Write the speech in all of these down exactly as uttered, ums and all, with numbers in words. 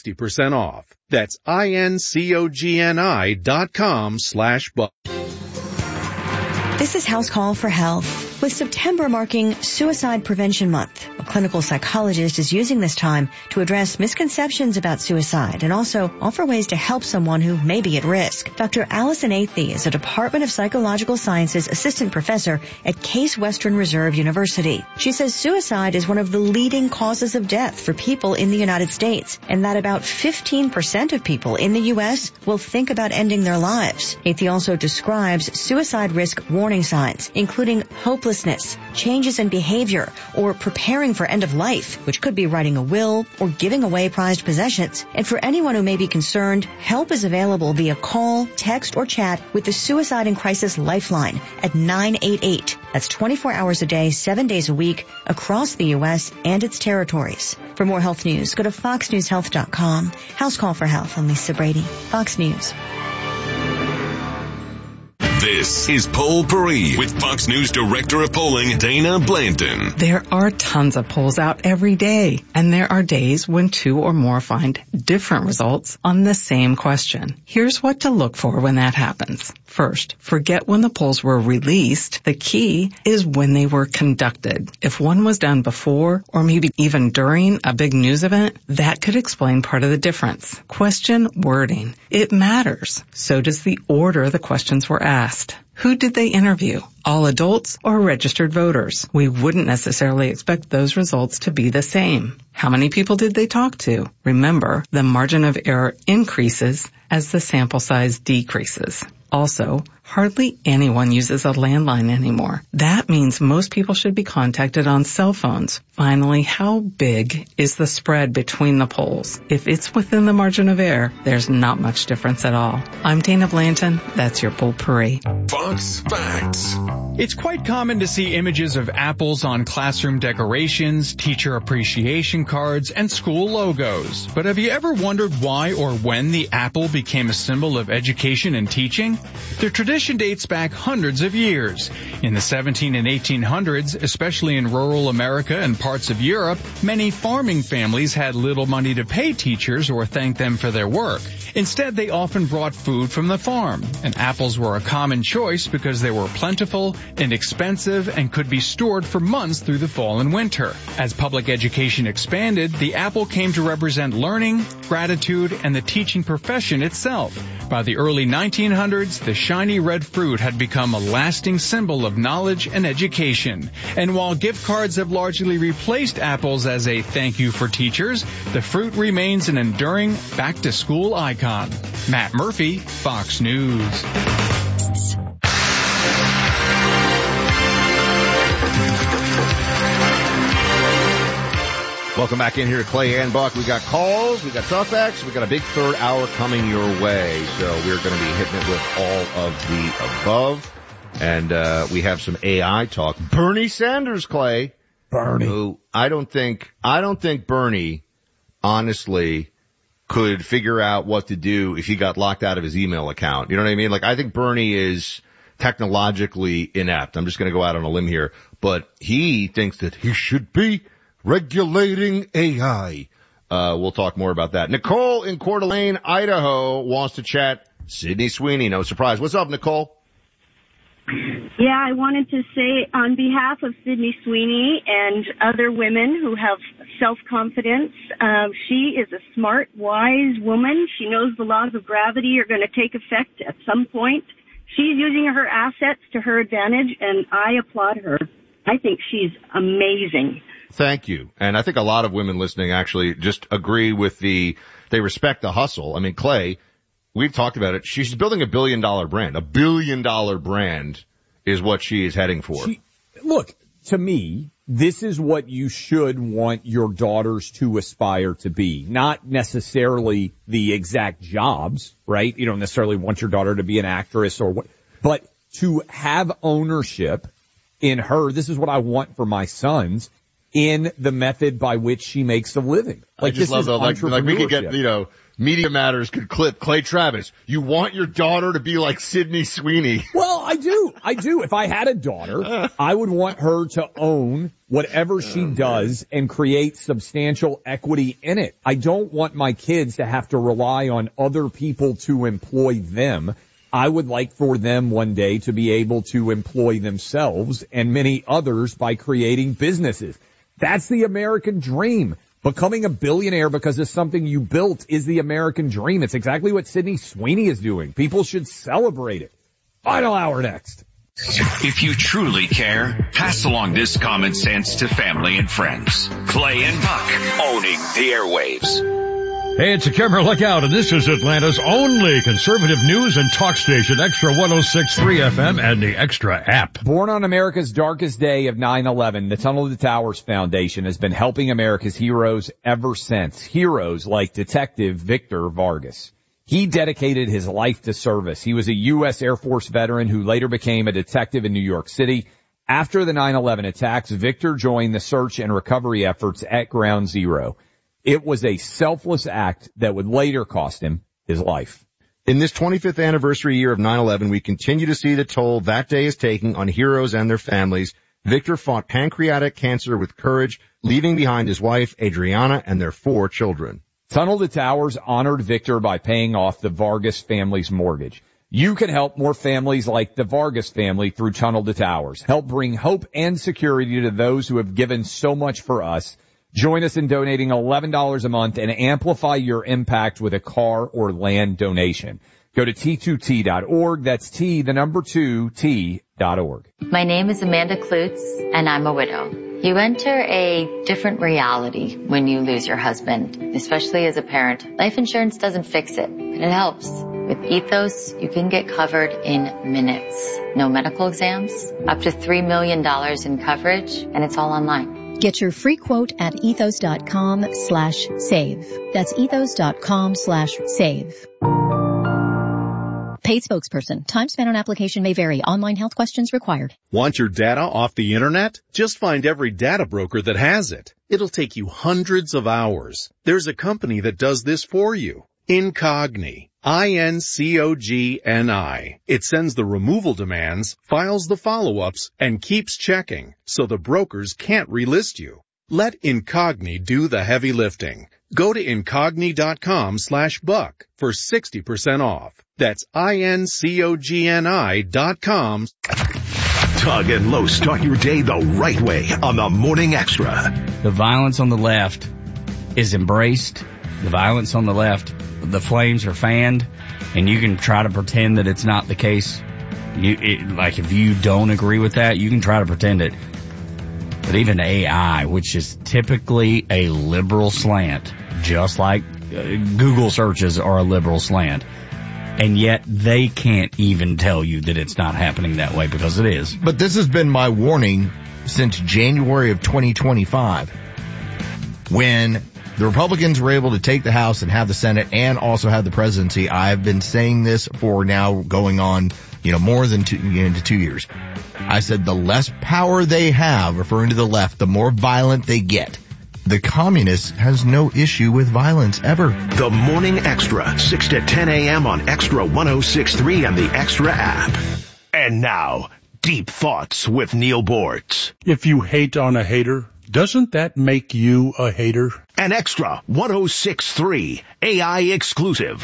fifty percent off. That's I-N-C-O-G-N-I dot com slash buck. This is House Call for Health. With September marking Suicide Prevention Month, a clinical psychologist is using this time to address misconceptions about suicide and also offer ways to help someone who may be at risk. Doctor Allison Athey is a Department of Psychological Sciences assistant professor at Case Western Reserve University. She says suicide is one of the leading causes of death for people in the United States, and that about fifteen percent of people in the U S will think about ending their lives. Athey also describes suicide risk warning signs, including hopelessness, changes in behavior, or preparing for end of life, which could be writing a will or giving away prized possessions. And for anyone who may be concerned, help is available via call, text, or chat with the Suicide and Crisis Lifeline at nine eight eight. That's twenty-four hours a day, seven days a week, across the U S and its territories. For more health news, go to fox news health dot com. House Call for Health. I'm Lisa Brady, Fox News. This is Poll Paris with Fox News Director of Polling, Dana Blanton. There are tons of polls out every day, and there are days when two or more find different results on the same question. Here's what to look for when that happens. First, forget when the polls were released. The key is when they were conducted. If one was done before or maybe even during a big news event, that could explain part of the difference. Question wording. It matters. So does the order the questions were asked. Who did they interview? All adults or registered voters? We wouldn't necessarily expect those results to be the same. How many people did they talk to? Remember, the margin of error increases as the sample size decreases. Also, hardly anyone uses a landline anymore. That means most people should be contacted on cell phones. Finally, how big is the spread between the polls? If it's within the margin of error, there's not much difference at all. I'm Dana Blanton. That's your Poll Paris. Fox Facts. It's quite common to see images of apples on classroom decorations, teacher appreciation cards, and school logos. But have you ever wondered why or when the apple became a symbol of education and teaching? The tradition dates back hundreds of years. In the seventeen and eighteen hundreds, especially in rural America and parts of Europe, many farming families had little money to pay teachers or thank them for their work. Instead, they often brought food from the farm, and apples were a common choice because they were plentiful, inexpensive, and could be stored for months through the fall and winter. As public education expanded, the apple came to represent learning, gratitude, and the teaching profession itself. By the early nineteen hundreds, the shiny red fruit had become a lasting symbol of knowledge and education. And while gift cards have largely replaced apples as a thank you for teachers, the fruit remains an enduring back-to-school icon. Matt Murphy, Fox News. Welcome back in here to Clay and Buck. We got calls, we got talkbacks, we got a big third hour coming your way. So we're going to be hitting it with all of the above. And uh we have some A I talk. Bernie Sanders, Clay. Bernie. Who I don't think, I don't think Bernie, honestly, could figure out what to do if he got locked out of his email account. You know what I mean? Like, I think Bernie is technologically inept. I'm just going to go out on a limb here. But he thinks that he should be regulating A I. Uh, we'll talk more about that. Nicole in Coeur d'Alene, Idaho, wants to chat Sydney Sweeney. No surprise. What's up, Nicole? Yeah, I wanted to say on behalf of Sydney Sweeney and other women who have self-confidence, uh, she is a smart, wise woman. She knows the laws of gravity are going to take effect at some point. She's using her assets to her advantage, and I applaud her. I think she's amazing. Thank you. And I think a lot of women listening actually just agree with the, they respect the hustle. I mean, Clay, we've talked about it. She's building a billion dollar brand. A billion dollar brand is what she is heading for. She, look, to me, this is what you should want your daughters to aspire to be. Not necessarily the exact jobs, right? You don't necessarily want your daughter to be an actress or what, but to have ownership in her. This is what I want for my sons. in the method by which she makes a living. Like, I just this love is though, like, like we could get, entrepreneurship. you know, Media Matters could clip Clay Travis. You want your daughter to be like Sydney Sweeney. Well, I do. I do. If I had a daughter, I would want her to own whatever she does and create substantial equity in it. I don't want my kids to have to rely on other people to employ them. I would like for them one day to be able to employ themselves and many others by creating businesses. That's the American dream. Becoming a billionaire because of something you built is the American dream. It's exactly what Sydney Sweeney is doing. People should celebrate it. Final hour next. If you truly care, pass along this common sense to family and friends. Clay and Buck, owning the airwaves. Hey, it's a camera lookout, and this is Atlanta's only conservative news and talk station, Extra one oh six point three F M and the Extra app. Born on America's darkest day of nine eleven, the Tunnel to Towers Foundation has been helping America's heroes ever since. Heroes like Detective Victor Vargas. He dedicated his life to service. He was a U S Air Force veteran who later became a detective in New York City. After the nine eleven attacks, Victor joined the search and recovery efforts at Ground Zero. It was a selfless act that would later cost him his life. In this twenty-fifth anniversary year of nine eleven, we continue to see the toll that day is taking on heroes and their families. Victor fought pancreatic cancer with courage, leaving behind his wife, Adriana, and their four children. Tunnel to Towers honored Victor by paying off the Vargas family's mortgage. You can help more families like the Vargas family through Tunnel to Towers. Help bring hope and security to those who have given so much for us. Join us in donating eleven dollars a month and amplify your impact with a car or land donation. Go to T two T dot org. That's T, the number two, T dot org. My name is Amanda Klutz, and I'm a widow. You enter a different reality when you lose your husband, especially as a parent. Life insurance doesn't fix it, but it helps. With Ethos, you can get covered in minutes. No medical exams, up to three million dollars in coverage, and it's all online. Get your free quote at ethos.com slash save. That's ethos.com slash save. Paid spokesperson. Time spent on application may vary. Online health questions required. Want your data off the internet? Just find every data broker that has it. It'll take you hundreds of hours. There's a company that does this for you. Incogni. I N C O G N I. It sends the removal demands, files the follow-ups, and keeps checking, so the brokers can't relist you. Let Incogni do the heavy lifting. Go to Incogni.com slash buck for sixty percent off. That's I-N-C-O-G-N-I dot com. Tug and Lowe start your day the right way on the Morning Extra. The violence on the left is embraced. The violence on the left, the flames are fanned, and you can try to pretend that it's not the case. You, it, like if you don't agree with that, you can try to pretend it. But even A I, which is typically a liberal slant, just like uh, Google searches are a liberal slant, and yet they can't even tell you that it's not happening that way because it is. But this has been my warning since January of twenty twenty-five, when the Republicans were able to take the House and have the Senate and also have the presidency. I've been saying this for now going on, you know, more than two, you know, into two years. I said the less power they have, referring to the left, the more violent they get. The communist has no issue with violence ever. The Morning Extra, six to ten a.m. on Extra one oh six point three and the Extra app. And now, Deep Thoughts with Neil Bortz. If you hate on a hater, doesn't that make you a hater? An Extra one oh six point three, A I exclusive.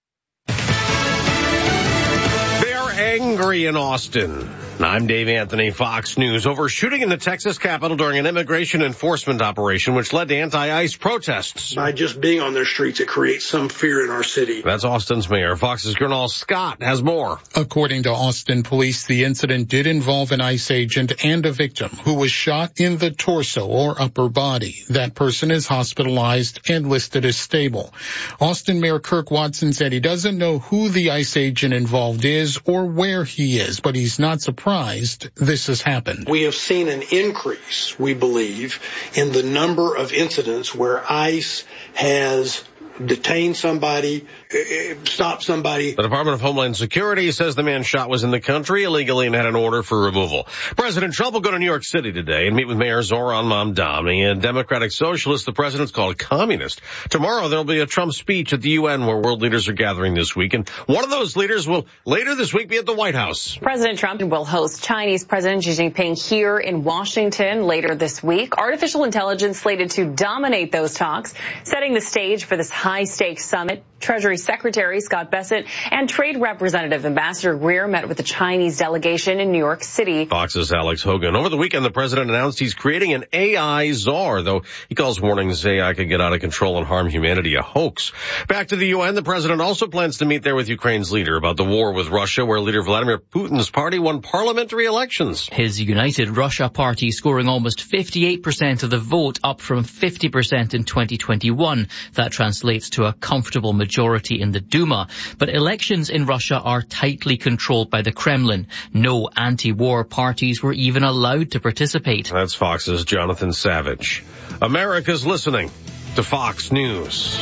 They're angry in Austin. I'm Dave Anthony, Fox News. Over shooting in the Texas Capitol during an immigration enforcement operation, which led to anti-ICE protests. By just being on their streets, it creates some fear in our city. That's Austin's mayor. Fox's Gernal Scott has more. According to Austin police, the incident did involve an ICE agent and a victim who was shot in the torso or upper body. That person is hospitalized and listed as stable. Austin Mayor Kirk Watson said he doesn't know who the ICE agent involved is or where he is, but he's not surprised this has happened. We have seen an increase, we believe, in the number of incidents where ICE has detain somebody, stop somebody. The Department of Homeland Security says the man shot was in the country illegally and had an order for removal. President Trump will go to New York City today and meet with Mayor Zohran Mamdani, a Democratic socialist the president's called communist. Tomorrow there'll be a Trump speech at the U N where world leaders are gathering this week, and one of those leaders will later this week be at the White House. President Trump will host Chinese President Xi Jinping here in Washington later this week. Artificial intelligence slated to dominate those talks, setting the stage for this high-stakes summit. Treasury Secretary Scott Bessent and Trade Representative Ambassador Greer met with the Chinese delegation in New York City. Fox's Alex Hogan. Over the weekend, the president announced he's creating an A I czar, though he calls warnings A I could get out of control and harm humanity a hoax. Back to the U N, the president also plans to meet there with Ukraine's leader about the war with Russia, where leader Vladimir Putin's party won parliamentary elections. His United Russia party scoring almost fifty-eight percent of the vote, up from fifty percent in twenty twenty-one. That translates to a comfortable majority in the Duma. But elections in Russia are tightly controlled by the Kremlin. No anti-war parties were even allowed to participate. That's Fox's Jonathan Savage. America's listening to Fox News.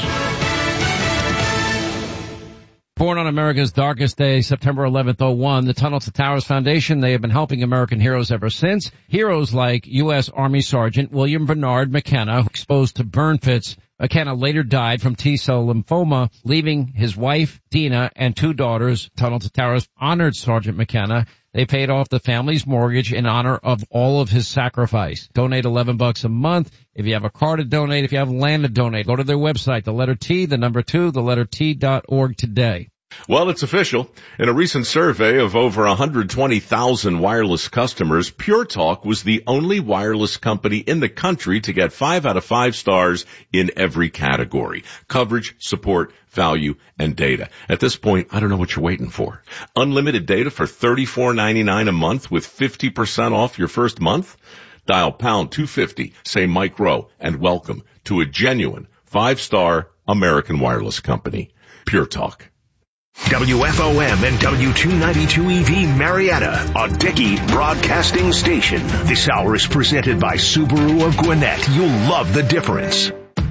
Born on America's darkest day, September eleventh, oh one, the Tunnel to Towers Foundation, they have been helping American heroes ever since. Heroes like U S Army Sergeant William Bernard McKenna, exposed to burn pits. McKenna later died from T-cell lymphoma, leaving his wife, Dina, and two daughters. Tunnel to Towers honored Sergeant McKenna. They paid off the family's mortgage in honor of all of his sacrifice. Donate eleven bucks a month. If you have a car to donate, if you have land to donate, go to their website, the letter T, the number two, the letter T dot org today. Well, it's official. In a recent survey of over one hundred twenty thousand wireless customers, Pure Talk was the only wireless company in the country to get five out of five stars in every category: coverage, support, value, and data. At this point, I don't know what you're waiting for. Unlimited data for thirty-four ninety-nine a month with fifty percent off your first month? Dial pound two fifty, say Mike Rowe, and welcome to a genuine five-star American wireless company. Pure Talk. W F O M and W two ninety-two E V Marietta, a Dickey broadcasting station. This hour is presented by Subaru of Gwinnett. You'll love the difference.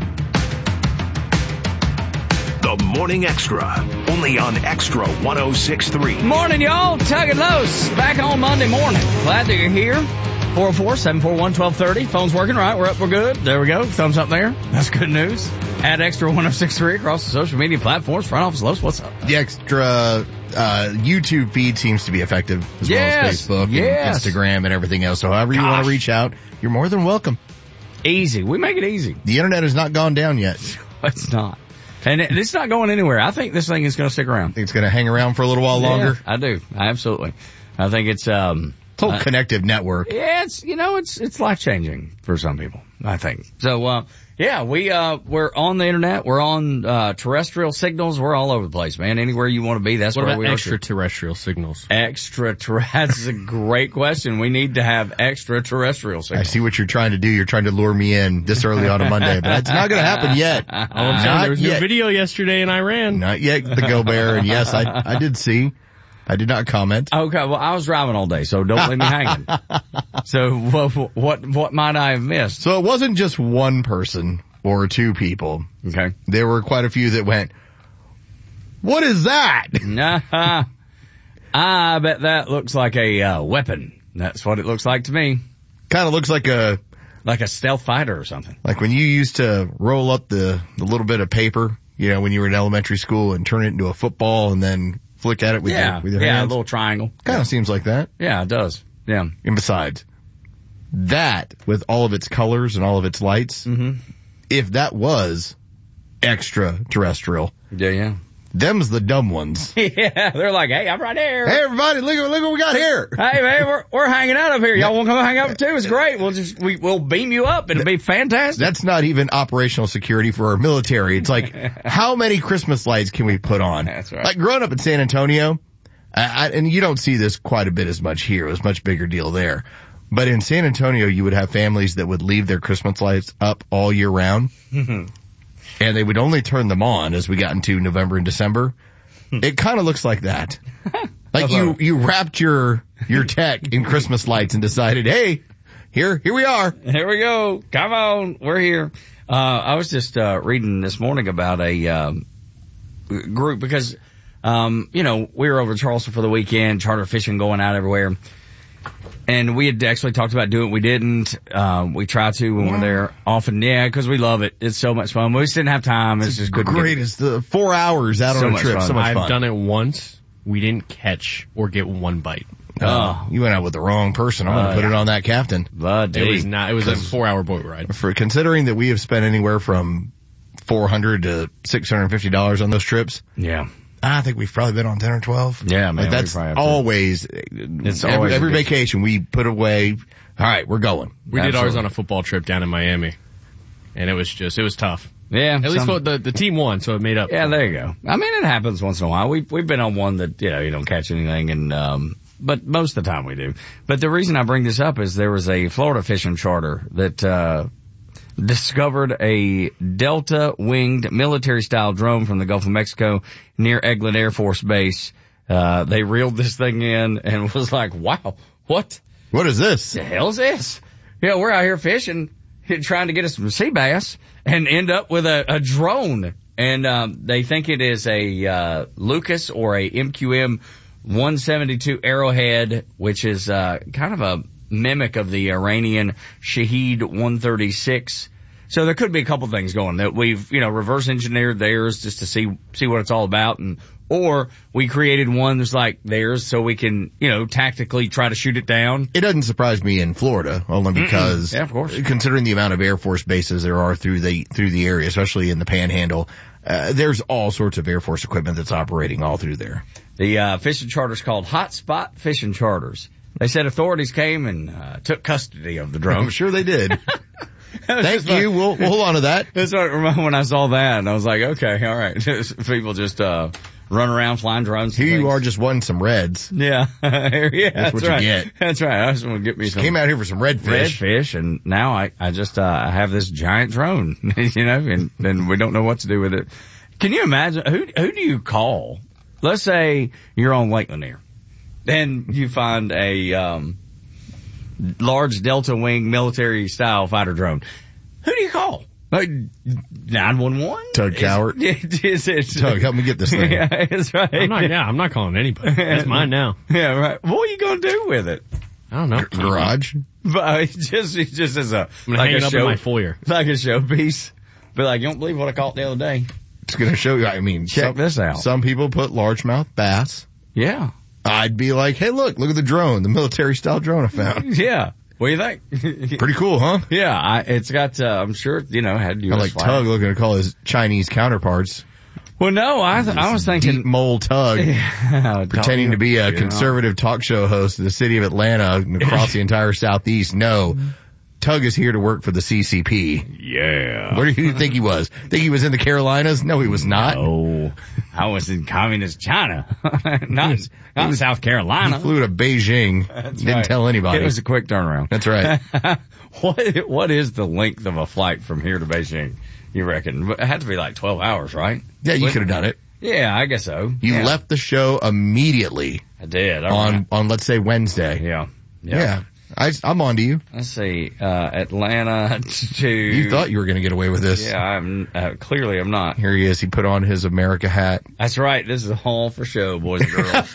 The Morning Extra, only on Extra one oh six point three. Morning, y'all. Tugging loose. Back on Monday morning. Glad that you're here. four oh four, seven four one, one two three oh. Phone's working right. We're up. We're good. There we go. Thumbs up there. That's good news. At Extra one oh six point three across the social media platforms. Front office Lowe's. What's up? The Extra uh YouTube feed seems to be effective, as yes. well as Facebook yes. and Instagram and everything else. So however you Gosh. want to reach out, you're more than welcome. Easy. We make it easy. The internet has not gone down yet. It's not. And it, it's not going anywhere. I think this thing is going to stick around. Think it's going to hang around for a little while longer? Yeah, I do. Absolutely. I think it's, um, It's a whole uh, connective network. Yeah, it's, you know, it's, it's life changing for some people, I think. So, uh, yeah, we, uh, we're on the internet. We're on, uh, terrestrial signals. We're all over the place, man. Anywhere you want to be, that's what where about we are. Extraterrestrial signals? Extraterrestrial. That's a great question. We need to have extraterrestrial signals. I see what you're trying to do. You're trying to lure me in this early on a Monday, but it's not going to happen yet. All I'm saying, there was yet. no video yesterday in Iran. Not yet, the Go Bear. And yes, I, I did see. I did not comment. Okay, well, I was driving all day, so don't leave me hanging. So what, what, what might I have missed? So it wasn't just one person or two people. Okay. There were quite a few that went, what is that? I bet that looks like a uh, weapon. That's what it looks like to me. Kind of looks like a... Like a stealth fighter or something. Like when you used to roll up the, the little bit of paper, you know, when you were in elementary school and turn it into a football and then flick at it with yeah, your, with your yeah, hands. Yeah, a little triangle. Kind of yeah. seems like that. Yeah, it does. Yeah. And besides, that, with all of its colors and all of its lights, mm-hmm. if that was extraterrestrial. Yeah, yeah. Them's the dumb ones. Yeah, they're like, hey, I'm right here. Hey, everybody, look, look what we got here. Hey, man, we're, we're hanging out up here. Y'all want to come hang out too? It's great. We'll just, we, we'll beam you up. It'll be fantastic. That's not even operational security for our military. It's like, how many Christmas lights can we put on? That's right. Like growing up in San Antonio, I, I, and you don't see this quite a bit as much here. It was a much bigger deal there. But in San Antonio, you would have families that would leave their Christmas lights up all year round. Mm-hmm. And they would only turn them on as we got into November and December. It kind of looks like that. Like you, you wrapped your, your tech in Christmas lights and decided, hey, here, here we are. Here we go. Come on. We're here. Uh, I was just, uh, reading this morning about a, um, group because, um, you know, we were over in Charleston for the weekend, charter fishing going out everywhere. And we had actually talked about doing it. We didn't. Um, we try to when yeah. we're there often. Yeah, because we love it. It's so much fun. We just didn't have time. It's, it's just good. Great. It's the four hours out so on a trip. Fun. So much I've fun. done it once. We didn't catch or get one bite. Oh, uh, you went out with the wrong person. I'm uh, going to put yeah. it on that captain. Blood it was not. It was a four-hour boat ride. For considering that we have spent anywhere from four hundred to six hundred fifty dollars on those trips. Yeah. I think we've probably been on ten or twelve. Yeah, man. Like that's always, it's every, always every vacation we put away. All right, we're going. We Absolutely. did ours on a football trip down in Miami. And it was just, it was tough. Yeah. At least the, the team won, so it made up. Yeah, there you go. I mean, it happens once in a while. We've, we've been on one that, you know, you don't catch anything and, um, but most of the time we do. But the reason I bring this up is there was a Florida fishing charter that, uh, discovered a Delta-winged military-style drone from the Gulf of Mexico near Eglin Air Force Base. Uh, they reeled this thing in and was like, wow, what? What is this? The hell is this? Yeah, we're out here fishing, trying to get us some sea bass, and end up with a, a drone. And um, they think it is a uh, Lucas or a M Q M one seventy-two Arrowhead, which is uh, kind of a mimic of the Iranian Shahed one thirty-six. So there could be a couple things going that we've, you know, reverse engineered theirs just to see, see what it's all about. And, or we created one that's like theirs so we can, you know, tactically try to shoot it down. It doesn't surprise me in Florida, only because, yeah, of course, considering the amount of Air Force bases there are through the, through the area, especially in the Panhandle, uh, there's all sorts of Air Force equipment that's operating all through there. The, uh, fishing charter's called Hotspot Fishing Charters. They said authorities came and, uh, took custody of the drone. I'm sure they did. Thank you. We'll, we'll hold on to that. That's what I remember when I saw that, and I was like, okay, all right. People just uh run around flying drones. Here things. you are just wanting some reds. Yeah. yeah, that's, that's what right. you get. That's right. I just want to get me just some. Came out here for some redfish. Redfish, and now I, I just, uh, I have this giant drone, you know, and, and we don't know what to do with it. Can you imagine, who, who do you call? Let's say you're on Lake Lanier, and you find a, um, large Delta Wing military style fighter drone. Who do you call? nine one one? Tug Cowart. Is it, Tug, help me get this thing. Yeah, that's right. I'm not, yeah, I'm not calling anybody. It's mine now. Yeah, right. What are you going to do with it? I don't know. Garage? But just, just as a, I'm like hang a it up show, in my foyer. Like a showpiece. But like, you don't believe what I caught the other day. It's going to show you, I mean, check some, this out. Some people put largemouth bass. Yeah. I'd be like, hey, look, look at the drone, the military style drone I found. Yeah. What do you think? Pretty cool, huh? Yeah, I, it's got, uh, I'm sure, you know, had U S I like flag. Tug looking to call his Chinese counterparts. Well, no, I, th- I was thinking. Deep mole Tug. Yeah, pretending to be a conservative know. talk show host of the city of Atlanta and across the entire Southeast. No. Tug is here to work for the C C P. Yeah. Where do you think he was? Think he was in the Carolinas? No, he was not. No. I was in communist China. not, not was, South Carolina. He flew to Beijing. That's Didn't right. tell anybody. It was a quick turnaround. That's right. what, what is the length of a flight from here to Beijing, you reckon? It had to be like twelve hours, right? Yeah, you could have done it. Yeah, I guess so. You yeah. left the show immediately. I did. On, right. on, let's say Wednesday. Yeah. Yeah. yeah. I, I'm on to you. Let's see, uh, Atlanta to... You thought you were going to get away with this. Yeah, I'm, uh, clearly I'm not. Here he is. He put on his America hat. That's right. This is all for show, boys and girls.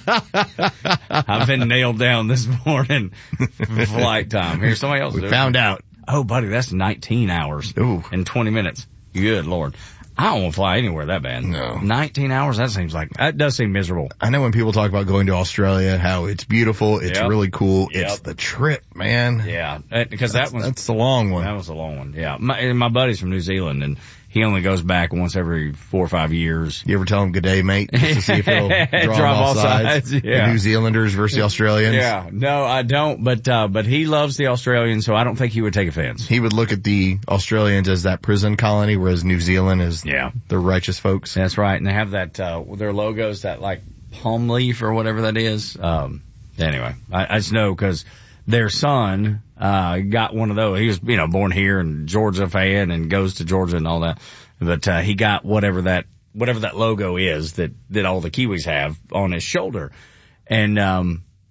I've been nailed down this morning. Flight time. Here's somebody else. We found out. Oh, buddy, that's nineteen hours. Ooh. In twenty minutes. Good Lord. I don't want to fly anywhere that bad. No. nineteen hours, that seems like, that does seem miserable. I know when people talk about going to Australia, how it's beautiful, it's yep. really cool, yep. it's the trip, man. Yeah, because that was... That's the long one. That was a long one, yeah. My, my buddy's from New Zealand, and he only goes back once every four or five years. You ever tell him good day, mate? Just to see if he'll draw Drop all all sides. sides. Yeah. The New Zealanders versus the Australians. Yeah. No, I don't, but, uh, but he loves the Australians, so I don't think he would take offense. He would look at the Australians as that prison colony, whereas New Zealand is yeah. the righteous folks. That's right. And they have that, uh, their logos, that like palm leaf or whatever that is. Um, anyway, I, I just know because their son, uh, got one of those. He was, you know, born here and Georgia fan and goes to Georgia and all that. But, uh, he got whatever that, whatever that logo is that, that all the Kiwis have on his shoulder. And, um,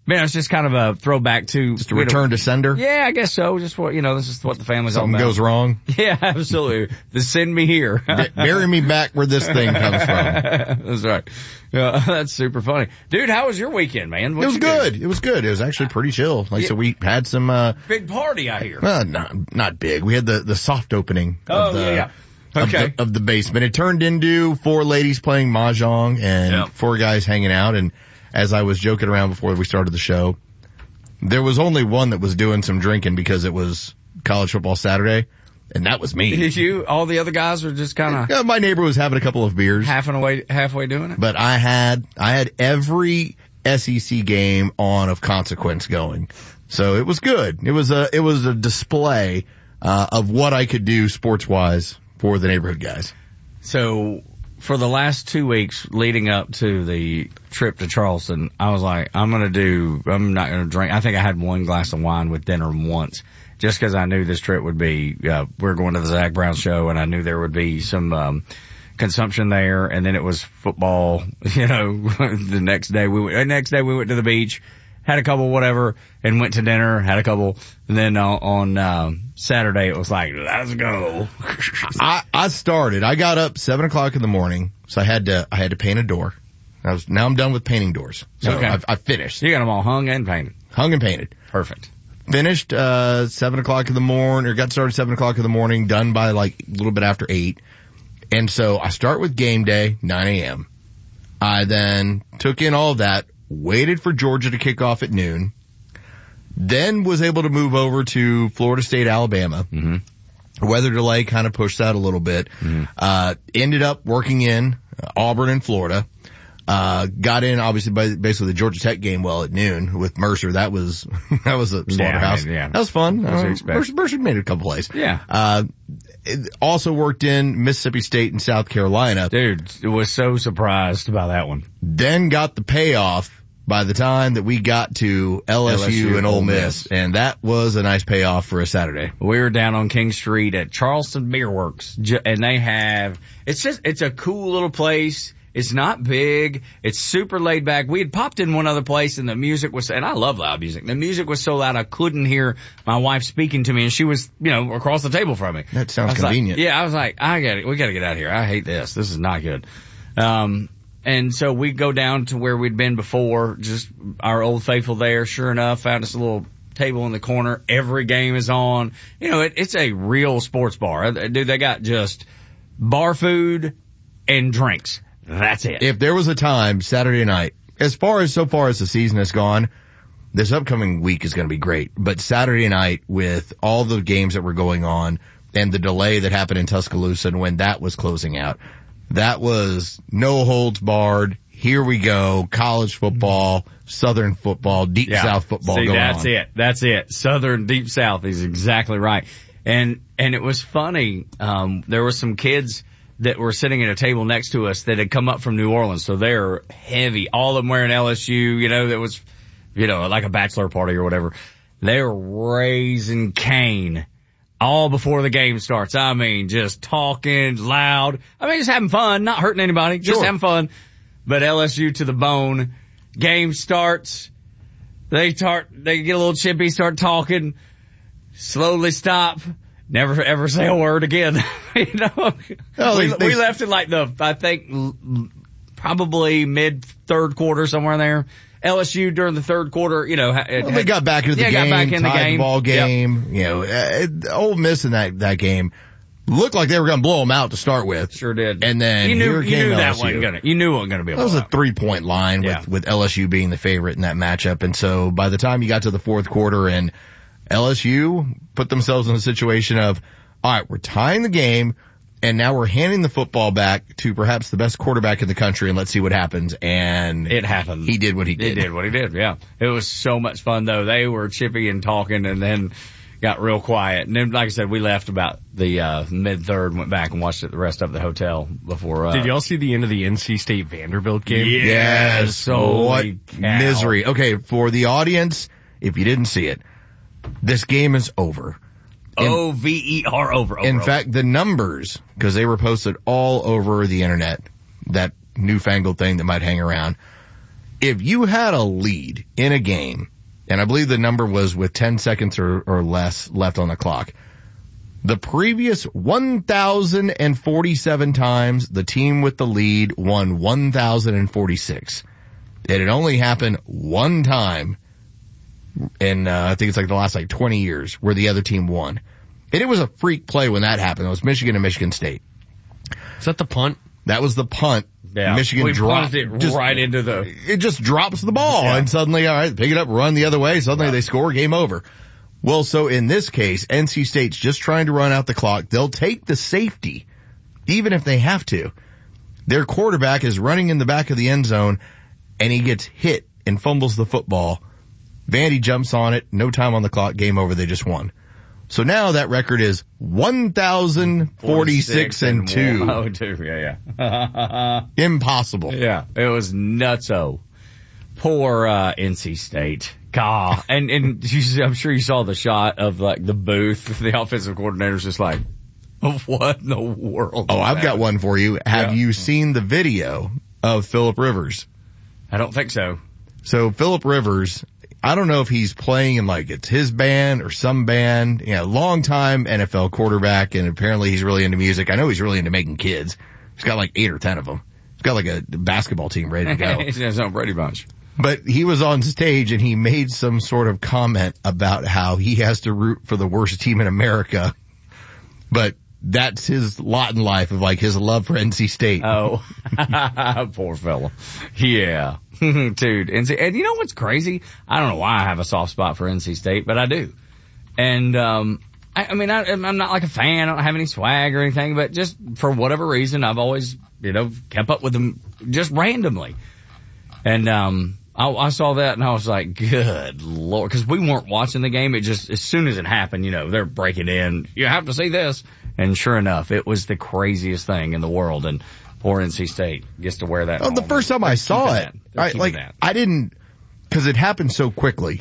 Man, it's just kind of a throwback to just a return to sender. Yeah, I guess so. Just what you know, this is what the family's Something all about. goes wrong. Yeah, absolutely. Just send me here. Bury me back where this thing comes from. That's right. Yeah, that's super funny, dude. How was your weekend, man? What'd it was you good. do? It was good. It was actually pretty chill. Like, yeah. so we had some, uh, big party, I hear. Well, not, not big. We had the, the soft opening. Oh, of the, yeah, yeah. Okay. Of the, of the basement. It turned into four ladies playing mahjong and Yep. four guys hanging out. And as I was joking around before we started the show, there was only one that was doing some drinking because it was college football Saturday, and that was me. Did you? All the other guys were just kind of. Yeah, my neighbor was having a couple of beers, half and away, halfway doing it. But I had I had every S E C game on of consequence going, so it was good. It was a it was a display uh, of what I could do sports wise for the neighborhood guys. So for the last two weeks leading up to the trip to Charleston, I was like, I'm going to do, I'm not going to drink. I think I had one glass of wine with dinner once just because I knew this trip would be, uh, we we're going to the Zach Brown show and I knew there would be some, um, consumption there. And then it was football, you know, the next day we went, the next day we went to the beach, had a couple whatever and went to dinner, had a couple. And then uh, on, um, Saturday it was like, let's go. I, I started, I got up seven o'clock in the morning. So I had to, I had to paint a door. I was, now I'm done with painting doors. So okay. I've, I finished. You got them all hung and painted. Hung and painted. Perfect. Finished, uh, seven o'clock in the morning, or got started seven o'clock in the morning, done by like a little bit after eight. And so I start with game day, nine a.m. I then took in all of that, waited for Georgia to kick off at noon, then was able to move over to Florida State, Alabama. Mm-hmm. Weather delay kind of pushed that a little bit. Mm-hmm. Uh, ended up working in Auburn and Florida. Uh, got in obviously by basically the Georgia Tech game well at noon with Mercer. That was, that was a slaughterhouse. Yeah, yeah. That was fun. That's Uh, Mercer, Mercer made a couple plays. Yeah. Uh, it also worked in Mississippi State and South Carolina. Dude, it was so surprised by that one. Then got the payoff by the time that we got to L S U, L S U and Ole Miss. And that was a nice payoff for a Saturday. We were down on King Street at Charleston Beer Works, and they have, it's just, it's a cool little place. It's not big. It's super laid back. We had popped in one other place and the music was, and I love loud music. The music was so loud I couldn't hear my wife speaking to me and she was, you know, across the table from me. That sounds convenient. Like, yeah, I was like, I got it. We got to get out of here. I hate this. This is not good. Um, and so we go down to where we'd been before, just our old faithful there. Sure enough, found us a little table in the corner. Every game is on. You know, it, it's a real sports bar. Dude, they got just bar food and drinks. That's it. If there was a time Saturday night, as far as so far as the season has gone, this upcoming week is going to be great. But Saturday night with all the games that were going on and the delay that happened in Tuscaloosa and when that was closing out, that was no holds barred. Here we go. College football, Southern football, Deep yeah. South football See, going that's on. it. That's it. Southern Deep South is exactly right. And, and it was funny. Um, there were some kids that were sitting at a table next to us that had come up from New Orleans. So they're heavy. All of them wearing L S U, you know, that was, you know, like a bachelor party or whatever. They were raising Cain all before the game starts. I mean, just talking loud. I mean, just having fun, not hurting anybody, just Sure. having fun. But L S U to the bone. Game starts. They start, they get a little chippy, start talking, slowly stop. Never ever say a word again. you know, Oh, we, they, they, we left in like the, I think, l- probably mid third quarter, somewhere in there. L S U during the third quarter, you know, well, had, they got back into the yeah, game, got back in tied the game. the ball game. Yep. You know, uh, Ole Miss in that that game looked like they were going to blow them out to start with. Sure did. And then you knew, here you came knew L that S U. wasn't gonna, you knew it wasn't gonna be a That was a blowout. three point line with, Yeah. with L S U being the favorite in that matchup. And so by the time you got to the fourth quarter and L S U put themselves in a situation of, all right, we're tying the game and now we're handing the football back to perhaps the best quarterback in the country and let's see what happens. And it happened. He did what he did. He did what he did. Yeah. It was so much fun though. They were chippy and talking and then got real quiet. And then, like I said, we left about the, uh, mid third, went back and watched it the rest of the hotel before, uh. Did y'all see the end of the N C State Vanderbilt game? Yes. So what misery. Okay. For the audience, if you didn't see it, this game is over. O V E R over, over. In over. fact, the numbers, because they were posted all over the internet, that newfangled thing that might hang around, if you had a lead in a game, and I believe the number was with ten seconds or, or less left on the clock, the previous one thousand forty-seven times the team with the lead won one thousand forty-six. It had only happened one time in, uh, I think it's like the last like twenty years where the other team won. And it was a freak play when that happened. It was Michigan and Michigan State. Is that the punt? That was the punt. Yeah. Michigan we dropped it just, right into the. It just drops the ball, yeah. And suddenly, all right, pick it up, run the other way. Suddenly, yeah. They score, game over. Well, so in this case, N C State's just trying to run out the clock. They'll take the safety, even if they have to. Their quarterback is running in the back of the end zone, and he gets hit and fumbles the football. Vandy jumps on it, no time on the clock, game over, they just won. So now that record is one thousand forty-six and two. Oh, two, yeah, yeah. Impossible. Yeah, it was nutso. Poor, uh, N C State. God. And, and you, I'm sure you saw the shot of like the booth. The offensive coordinator's just like, what in the world? Oh, I've got one for you. Have yeah. you seen the video of Phillip Rivers? I don't think so. So Phillip Rivers, I don't know if he's playing in like it's his band or some band, you know, long time N F L quarterback, and apparently he's really into music. I know he's really into making kids. He's got like eight or ten of them. He's got like a basketball team ready to go. He's got his own Brady Bunch. But he was on stage and he made some sort of comment about how he has to root for the worst team in America. But that's his lot in life, of like his love for N C State. Oh, poor fella. Yeah. Dude, N C, and you know what's crazy? I don't know why I have a soft spot for N C State, but I do. And, um, I, I mean, I, I'm not like a fan. I don't have any swag or anything, but just for whatever reason, I've always, you know, kept up with them just randomly. And, um, I, I saw that and I was like, good Lord, cause we weren't watching the game. It just, as soon as it happened, you know, they're breaking in. You have to see this. And sure enough, it was the craziest thing in the world. And poor N C State gets to wear that. Oh, the first time I saw it, I, like, I didn't, cause it happened so quickly.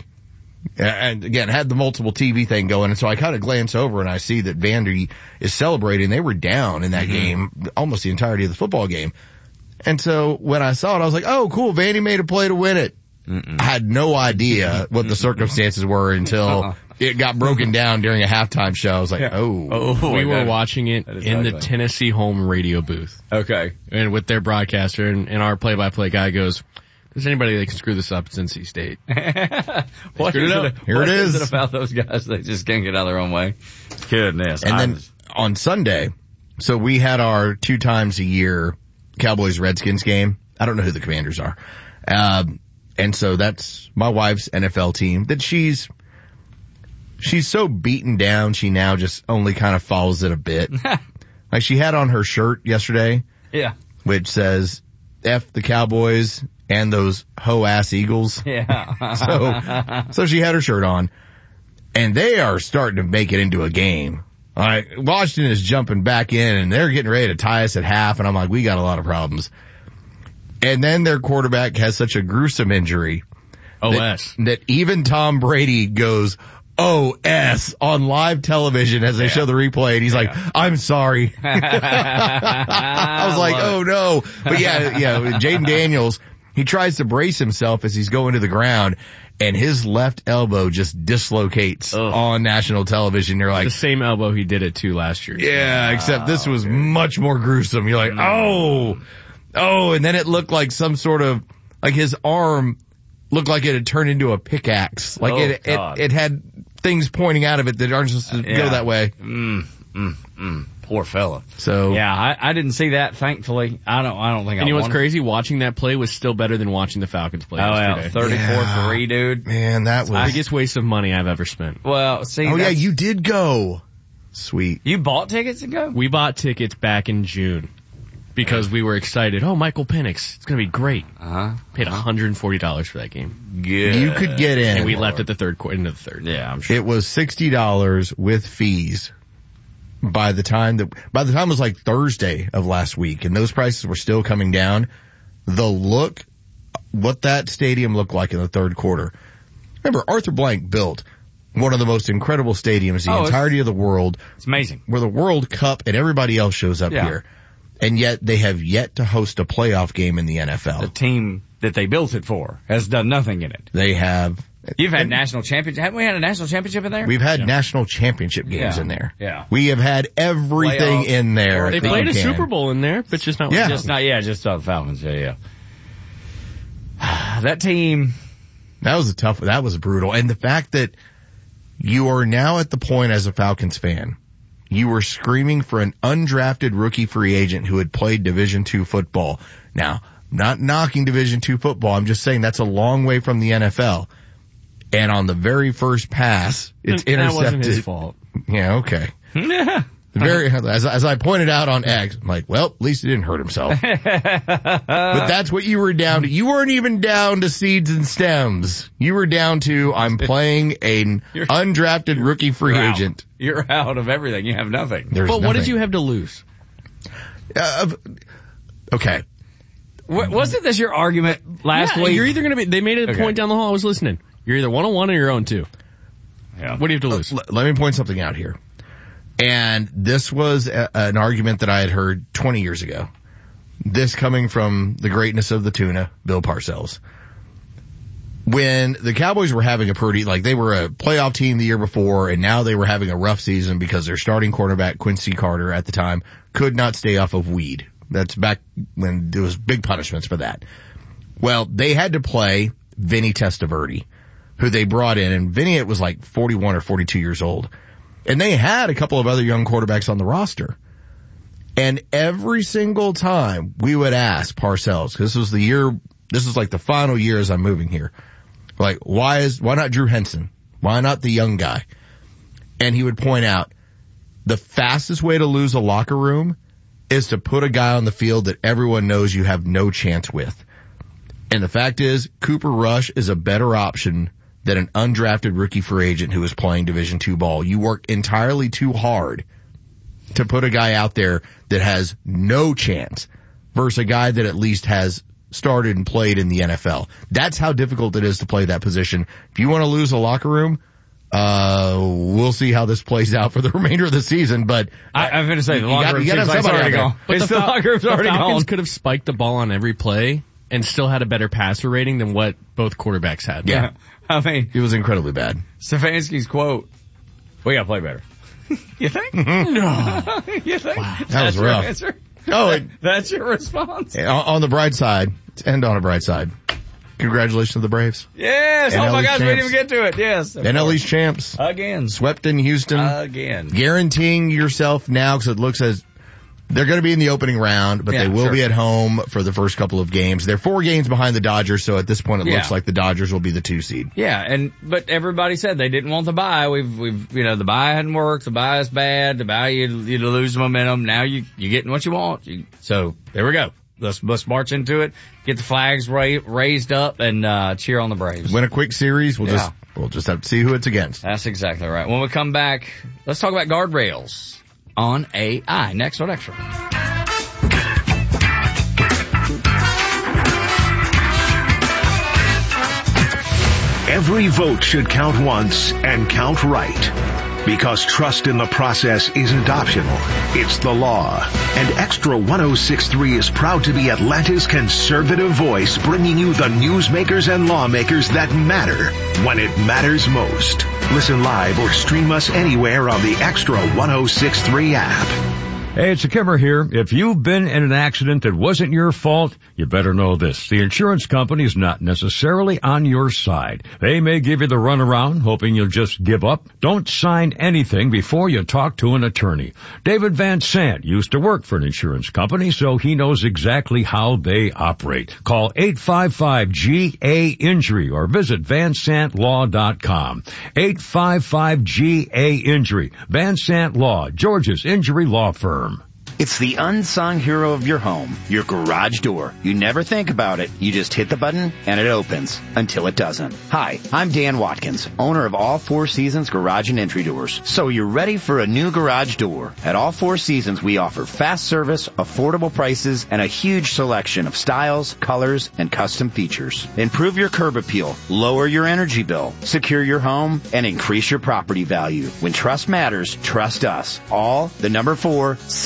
And again, had the multiple T V thing going. And so I kind of glance over and I see that Vandy is celebrating. They were down in that mm-hmm. game almost the entirety of the football game. And so when I saw it, I was like, oh, cool, Vandy made a play to win it. Mm-mm. I had no idea what the circumstances were until uh-uh. it got broken down during a halftime show. I was like, yeah. oh. oh. We were watching it in ugly. the Tennessee home radio booth. Okay. And with their broadcaster, and, and our play-by-play guy goes, if there's anybody that can screw this up, it's N C State. what is it, Here what it is. is it about those guys? They just can't get out of their own way. Goodness. And I then was... on Sunday, so we had our two times a year Cowboys-Redskins game. I don't know who the Commanders are. Um, and so that's my wife's N F L team that she's, she's so beaten down, she now just only kind of follows it a bit. Like she had on her shirt yesterday. Yeah. Which says, F the Cowboys and those hoe-ass Eagles. Yeah. so, so she had her shirt on. And they are starting to make it into a game. All right, Washington is jumping back in, and they're getting ready to tie us at half, and I'm like, we got a lot of problems. And then their quarterback has such a gruesome injury. O S. That, that even Tom Brady goes, O S on live television as they yeah. show the replay, and he's yeah. like, I'm sorry. I was like, oh no. But yeah, yeah, Jaden Daniels, he tries to brace himself as he's going to the ground, and his left elbow just dislocates Ugh. on national television. You're like, the same elbow he did it to last year. Yeah, wow, except this was dude. much more gruesome. You're like, oh, oh, and then it looked like some sort of, like his arm looked like it had turned into a pickaxe. Like oh, it, it, it had things pointing out of it that aren't supposed to uh, yeah. go that way. Mm, mm, mm. Poor fella. So yeah, I, I didn't see that. Thankfully, I don't. I don't think. And I you know what's wanted. crazy? Watching that play was still better than watching the Falcons play. Oh yesterday. yeah, thirty-four three, dude. Man, that was the biggest waste of money I've ever spent. Well, see. Oh yeah, you did go. Sweet. You bought tickets to go? We bought tickets back in June because we were excited. Oh, Michael Penix, it's gonna be great. Uh huh. Paid one hundred forty dollars for that game. Good. You could get in. And we left at the third quarter, into the third. Yeah, I'm sure. It was sixty dollars with fees. By the time that, by the time it was like Thursday of last week, and those prices were still coming down, the look, what that stadium looked like in the third quarter. Remember, Arthur Blank built one of the most incredible stadiums in the oh, entirety of the world. It's amazing. Where the World Cup and everybody else shows up yeah. here. and yet they have yet to host a playoff game in the N F L. The team that they built it for has done nothing in it. They have. You've had national championship. Haven't we had a national championship in there? We've had yeah. national championship games yeah. in there. Yeah. We have had everything Playoff. in there. They played a Super Bowl in there, but just not. Yeah. Just not. Yeah, just on the Falcons. Yeah, yeah. That team. That was a tough. That was brutal, and the fact that you are now at the point as a Falcons fan, you were screaming for an undrafted rookie free agent who had played Division two football. Now, not knocking Division two football. I'm just saying that's a long way from the N F L. And on the very first pass, it's that intercepted. That wasn't his fault. Yeah, okay. The very, as, as I pointed out on X, I'm like, well, at least he didn't hurt himself. But that's what you were down to. You weren't even down to seeds and stems. You were down to, I'm playing an You're- undrafted rookie free You're out. agent. You're out of everything. You have nothing. There's But what did nothing. you have to lose? Uh, okay. What, wasn't this your argument last yeah, week? You're either going to be, they made it a Okay. point down the hall. I was listening. You're either one on one or you're on two. Yeah. What do you have to lose? L- let me point something out here. And this was a, an argument that I had heard twenty years ago. This coming from the greatness of the tuna, Bill Parcells. When the Cowboys were having a pretty, like they were a playoff team the year before, and now they were having a rough season because their starting quarterback, Quincy Carter, at the time, could not stay off of weed. That's back when there was big punishments for that. Well, they had to play Vinny Testaverde, who they brought in, and Vinny was like forty-one or forty-two years old. And they had a couple of other young quarterbacks on the roster. And every single time we would ask Parcells, because this was the year, this was like the final year as I'm moving here. Like, why is, why not Drew Henson? Why not the young guy? And he would point out, the fastest way to lose a locker room is to put a guy on the field that everyone knows you have no chance with. And the fact is, Cooper Rush is a better option than an undrafted rookie free agent who is playing Division two ball. You work entirely too hard to put a guy out there that has no chance versus a guy that at least has started and played in the N F L. That's how difficult it is to play that position. If you want to lose a locker room, uh, we'll see how this plays out for the remainder of the season, but I, I'm going to say the you locker got, room you got to seems have like it's somebody already out gone. there. It's the, the, locker room's the already Falcons gone. could have spiked the ball on every play and still had a better passer rating than what both quarterbacks had. Yeah. I mean, It was incredibly bad. Stefanski's quote, we got to play better. You think? No. You think? That That's was rough. Your answer? Oh, it, That's your response? on on the bright side, to end on a bright side, congratulations to the Braves. Yes. N L Oh my East gosh, we didn't even champs. get to it. Yes. of N L course. East champs. Again. Swept in Houston. Again. Guaranteeing yourself now, because it looks as they're going to be in the opening round, but Yeah, they will sure. be at home for the first couple of games. They're four games behind the Dodgers, so at this point it Yeah. looks like the Dodgers will be the two seed. Yeah, and but everybody said they didn't want the bye. We've we've you know the bye hadn't worked. The bye is bad. The bye you you lose momentum. Now you you getting what you want. You, so there we go. Let's let's march into it. Get the flags ra- raised up and uh cheer on the Braves. Win a quick series. We'll Yeah. just we'll just have to see who it's against. That's exactly right. When we come back, let's talk about guardrails on A I. Next on Extra. Every vote should count once and count right. Because trust in the process isn't optional. It's the law. And Extra one oh six point three is proud to be Atlanta's conservative voice, bringing you the newsmakers and lawmakers that matter when it matters most. Listen live or stream us anywhere on the Extra one oh six point three app. Hey, it's a Kimmer here. If you've been in an accident that wasn't your fault, you better know this. The insurance company is not necessarily on your side. They may give you the runaround, hoping you'll just give up. Don't sign anything before you talk to an attorney. David Van Sant used to work for an insurance company, so he knows exactly how they operate. Call eight five five G A injury or visit van sant law dot com. eight five five G A injury. Van Sant Law, Georgia's injury law firm. It's the unsung hero of your home, your garage door. You never think about it. You just hit the button and it opens until it doesn't. Hi, I'm Dan Watkins, owner of All Four Seasons Garage and Entry Doors. So you're ready for a new garage door. At All Four Seasons, we offer fast service, affordable prices, and a huge selection of styles, colors, and custom features. Improve your curb appeal, lower your energy bill, secure your home, and increase your property value. When trust matters, trust us. All the number four Seasons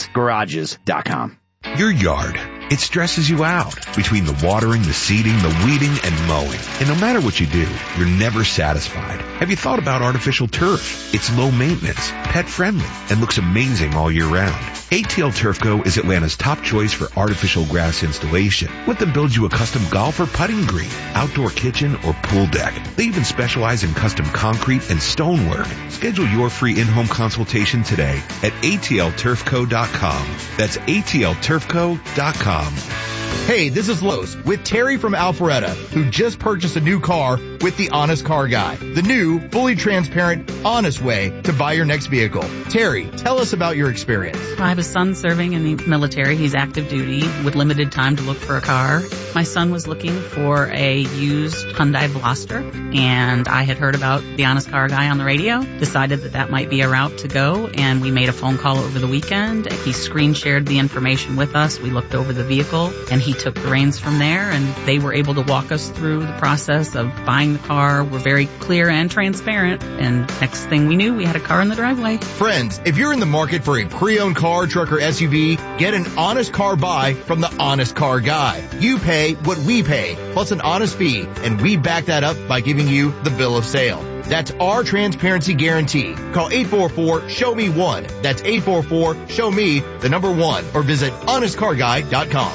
Solutions Garages dot com. Your yard, it stresses you out between the watering, the seeding, the weeding, and mowing. And no matter what you do, you're never satisfied. Have you thought about artificial turf? It's low maintenance, pet friendly, and looks amazing all year round. A T L Turf Co. is Atlanta's top choice for artificial grass installation. Let them build you a custom golf or putting green, outdoor kitchen, or pool deck. They even specialize in custom concrete and stonework. Schedule your free in-home consultation today at A T L turf co dot com. That's A T L turf co dot com. Hey, this is Los with Terry from Alpharetta, who just purchased a new car with the Honest Car Guy, the new, fully transparent, honest way to buy your next vehicle. Terry, tell us about your experience. I have a son serving in the military. He's active duty with limited time to look for a car. My son was looking for a used Hyundai Veloster, and I had heard about the Honest Car Guy on the radio, decided that that might be a route to go, and we made a phone call over the weekend. He screen shared the information with us. We looked over the vehicle, and he took the reins from there, and they were able to walk us through the process of buying the car. We're very clear and transparent, and next thing we knew, we had a car in the driveway. Friends, if you're in the market for a pre-owned car, truck, or S U V, get an honest car buy from the Honest Car Guy. You pay what we pay, plus an honest fee, and we back that up by giving you the bill of sale. That's our transparency guarantee. Call eight four four, show me one. That's eight four four, show me the number one, or visit honest car guy dot com.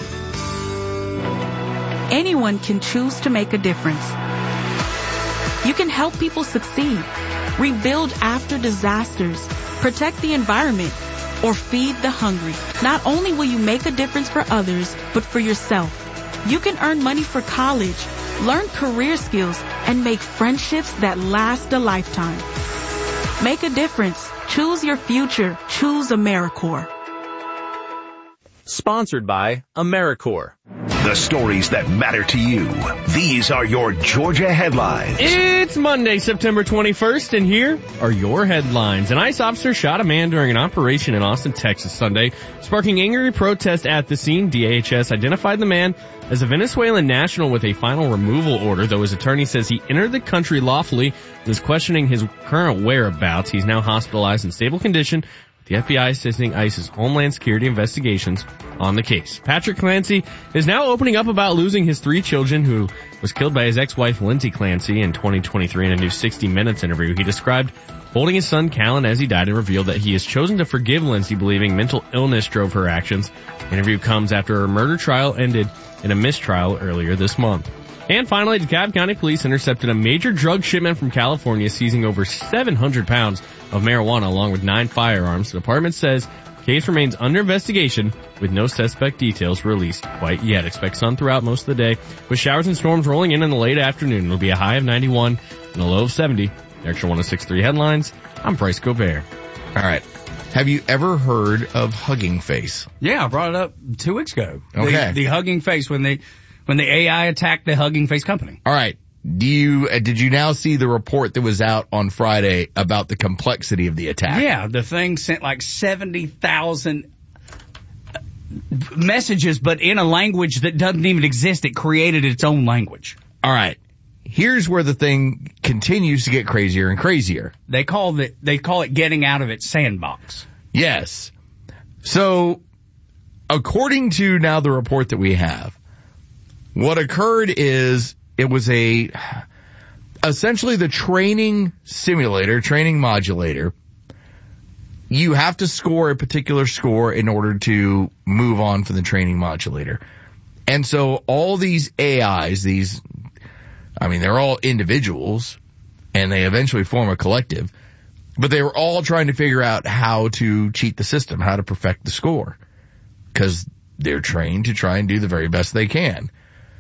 Anyone can choose to make a difference. You can help people succeed, rebuild after disasters, protect the environment, or feed the hungry. Not only will you make a difference for others, but for yourself. You can earn money for college, learn career skills, and make friendships that last a lifetime. Make a difference. Choose your future. Choose AmeriCorps. Sponsored by AmeriCorps. The stories that matter to you. These are your Georgia headlines. It's Monday, September twenty-first, and here are your headlines. An ICE officer shot a man during an operation in Austin, Texas Sunday, sparking angry protest at the scene. D H S identified the man as a Venezuelan national with a final removal order, though his attorney says he entered the country lawfully and is questioning his current whereabouts. He's now hospitalized in stable condition. The F B I assisting ICE's Homeland Security investigations on the case. Patrick Clancy is now opening up about losing his three children, who was killed by his ex-wife Lindsay Clancy in twenty twenty-three. In a new sixty minutes interview, he described holding his son Callan as he died and revealed that he has chosen to forgive Lindsay, believing mental illness drove her actions. The interview comes after her murder trial ended in a mistrial earlier this month. And finally, DeKalb County Police intercepted a major drug shipment from California, seizing over seven hundred pounds of marijuana along with nine firearms. The department says the case remains under investigation with no suspect details released quite yet. Expect sun throughout most of the day with showers and storms rolling in in the late afternoon. It'll be a high of ninety-one and a low of seventy. Extra one oh six point three headlines. I'm Bryce Gobert. All right. Have you ever heard of Hugging Face? Yeah, I brought it up two weeks ago. Okay. The, the Hugging Face, when they, when the A I attacked the Hugging Face company. All right. Do you, uh, did you now see the report that was out on Friday about the complexity of the attack? Yeah, the thing sent like seventy thousand messages, but in a language that doesn't even exist. It created its own language. All right. Here's where the thing continues to get crazier and crazier. They call it, they call it getting out of its sandbox. Yes. So, according to now the report that we have, what occurred is it was a, essentially the training simulator, training modulator. You have to score a particular score in order to move on from the training modulator. And so all these A Is, these, I mean, they're all individuals and they eventually form a collective, but they were all trying to figure out how to cheat the system, how to perfect the score, because they're trained to try and do the very best they can.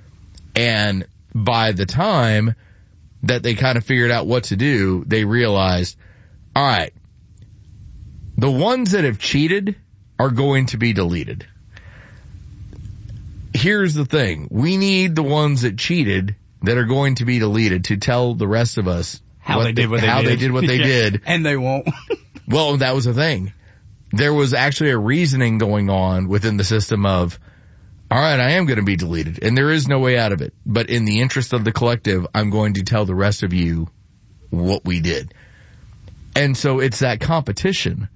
And by the time that they kind of figured out what to do, they realized, all right, the ones that have cheated are going to be deleted. Here's the thing. We need the ones that cheated that are going to be deleted to tell the rest of us how they did what they how did. they did what they Yeah. did. And they won't. Well, that was the thing. There was actually a reasoning going on within the system of, all right, I am going to be deleted, and there is no way out of it. But in the interest of the collective, I'm going to tell the rest of you what we did. And so it's that competition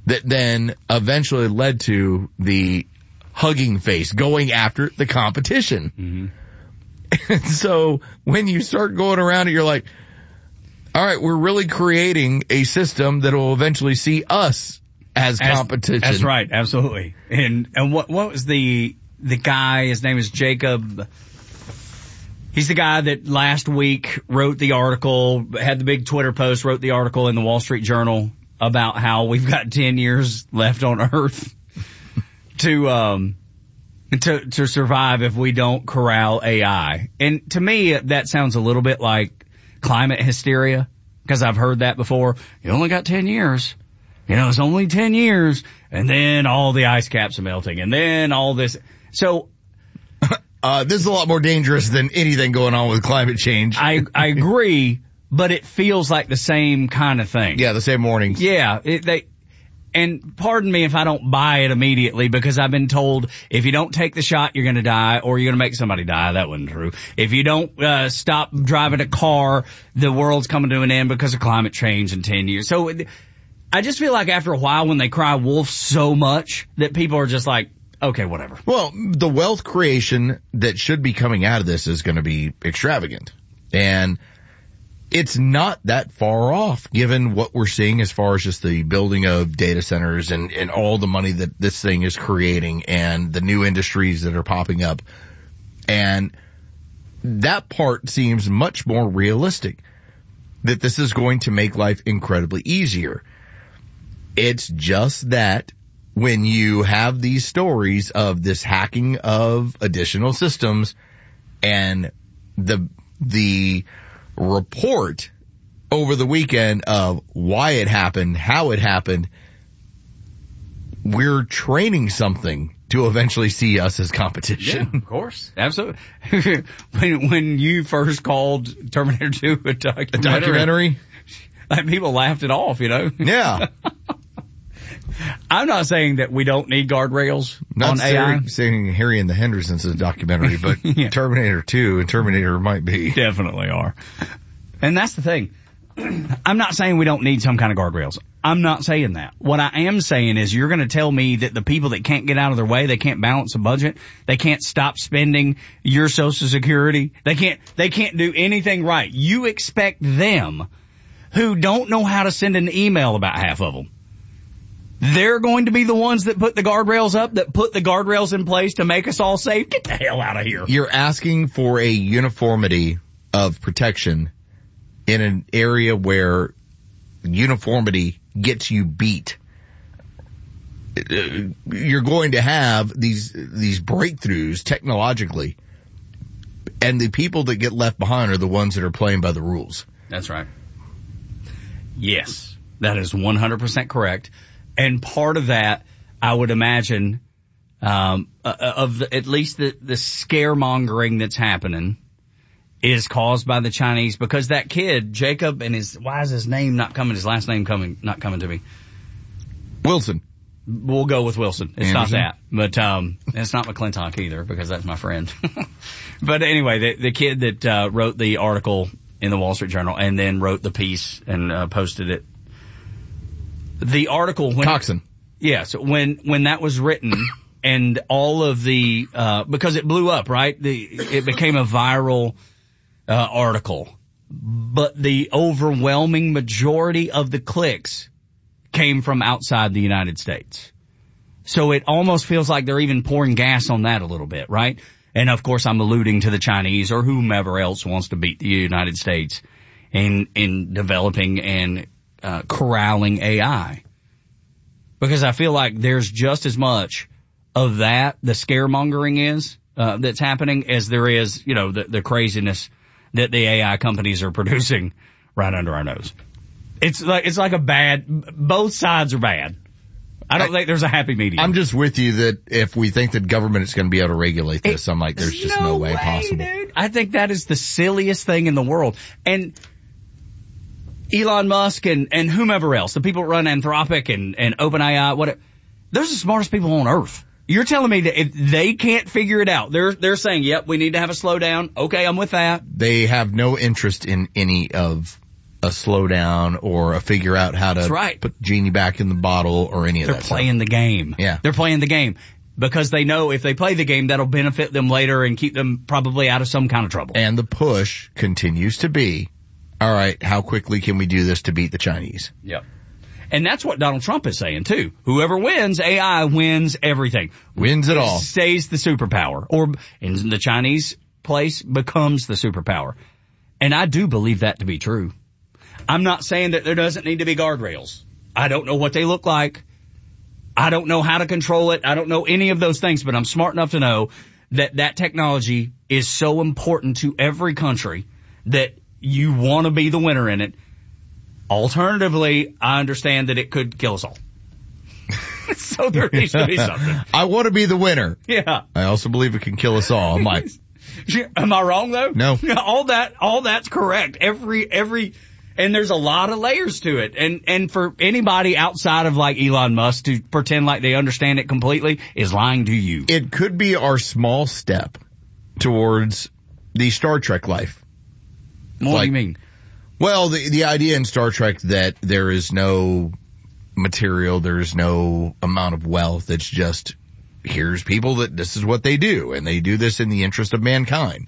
that then eventually led to the hugging face, going after the competition. Mm-hmm. And so when you start going around it, you're like, all right, we're really creating a system that will eventually see us as, as competition. That's right, absolutely. And and what what was the the guy? His name is Jacob. He's the guy that last week wrote the article, had the big Twitter post, wrote the article in the Wall Street Journal about how we've got ten years left on Earth to um to to survive if we don't corral A I. And to me, that sounds a little bit like climate hysteria, because I've heard that before. You only got ten years. You know, it's only ten years, and then all the ice caps are melting, and then all this. So, uh, this is a lot more dangerous than anything going on with climate change. I, I agree, but it feels like the same kind of thing. Yeah, the same warnings. Yeah, it, they, and pardon me if I don't buy it immediately, because I've been told if you don't take the shot, you're going to die, or you're going to make somebody die. That wasn't true. If you don't uh, stop driving a car, the world's coming to an end because of climate change in ten years. So I just feel like after a while, when they cry wolf so much, that people are just like, okay, whatever. Well, the wealth creation that should be coming out of this is going to be extravagant. And it's not that far off, given what we're seeing as far as just the building of data centers and, and all the money that this thing is creating and the new industries that are popping up. And that part seems much more realistic, that this is going to make life incredibly easier. It's just that when you have these stories of this hacking of additional systems and the, the, report over the weekend of why it happened, how it happened, we're training something to eventually see us as competition. Yeah, of course. Absolutely. when, when you first called Terminator two a documentary, a documentary? Like, people laughed it off, you know? Yeah. I'm not saying that we don't need guardrails not on A I. Not saying Harry and the Hendersons is a documentary, but yeah. Terminator two and Terminator might be. Definitely are. And that's the thing. I'm not saying we don't need some kind of guardrails. I'm not saying that. What I am saying is you're going to tell me that the people that can't get out of their way, they can't balance a budget, they can't stop spending your Social Security, they can't, they can't do anything right. You expect them, who don't know how to send an email, about half of them, they're going to be the ones that put the guardrails up, that put the guardrails in place to make us all safe. Get the hell out of here. You're asking for a uniformity of protection in an area where uniformity gets you beat. You're going to have these, these breakthroughs technologically, and the people that get left behind are the ones that are playing by the rules. That's right. Yes, that is one hundred percent correct. And part of that, I would imagine, um, uh, of the, at least the, the scaremongering that's happening is caused by the Chinese, because that kid, Jacob, and his, why is his name not coming, his last name coming, not coming to me? Wilson. We'll go with Wilson. It's Anderson. not that. But, um, it's not McClintock either, because that's my friend. But anyway, the, the kid that, uh, wrote the article in the Wall Street Journal and then wrote the piece and, uh, posted it. The article when Coxon. Yeah, so when when that was written and all of the uh because it blew up, right? The it became a viral uh article. But the overwhelming majority of the clicks came from outside the United States. So it almost feels like they're even pouring gas on that a little bit, right? And of course I'm alluding to the Chinese or whomever else wants to beat the United States in in developing and Uh, corralling A I. Because I feel like there's just as much of that, the scaremongering is, uh, that's happening, as there is, you know, the, the craziness that the A I companies are producing right under our nose. It's like, it's like a bad, both sides are bad. I don't I, think there's a happy medium. I'm just with you that if we think that government is going to be able to regulate this, it, I'm like, there's just no, no way, way possible. Dude. I think that is the silliest thing in the world. And Elon Musk and, and whomever else, the people that run Anthropic and, and OpenAI, whatever, those are the smartest people on earth. You're telling me that if they can't figure it out, they're, they're saying, yep, we need to have a slowdown. Okay, I'm with that. They have no interest in any of a slowdown or a figure out how to That's right. put the genie back in the bottle or any of They're that playing stuff. the game. Yeah. They're playing the game because they know if they play the game, that'll benefit them later and keep them probably out of some kind of trouble. And the push continues to be, all right, how quickly can we do this to beat the Chinese? Yep. And that's what Donald Trump is saying too. Whoever wins, A I wins everything. Wins it all. Stays the superpower. Or in the Chinese place, becomes the superpower. And I do believe that to be true. I'm not saying that there doesn't need to be guardrails. I don't know what they look like. I don't know how to control it. I don't know any of those things, but I'm smart enough to know that that technology is so important to every country that you want to be the winner in it. Alternatively, I understand that it could kill us all. So there needs to be something. I want to be the winner. Yeah. I also believe it can kill us all. I'm like, am I wrong though? No. All that, all that's correct. Every, every, and there's a lot of layers to it. And, and for anybody outside of like Elon Musk to pretend like they understand it completely is lying to you. It could be our small step towards the Star Trek life. What like, do you mean? Well, the, the idea in Star Trek that there is no material, there's no amount of wealth. It's just, here's people that this is what they do, and they do this in the interest of mankind.